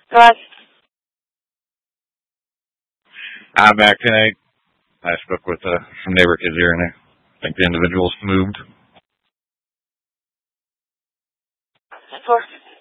Go ahead. I'm back tonight. I spoke with some neighbor kids here, and I think the individual's moved. 10-4.